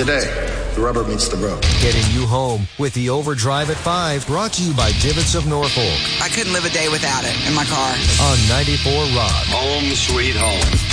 Today, the rubber meets the road. Getting you home with the Overdrive at 5, brought to you by Divots of Norfolk. I couldn't live a day without it in my car. On 94 Rock. Home sweet home.